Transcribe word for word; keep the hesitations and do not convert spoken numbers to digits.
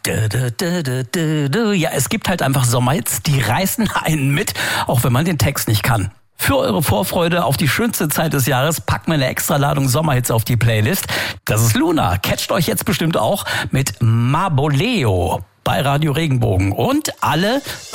Ja, es gibt halt einfach Sommerhits, die reißen einen mit, auch wenn man den Text nicht kann. Für eure Vorfreude auf die schönste Zeit des Jahres packen wir eine Extraladung Sommerhits auf die Playlist. Das ist Luna. Catcht euch jetzt bestimmt auch mit Maboleo bei Radio Regenbogen. Und alle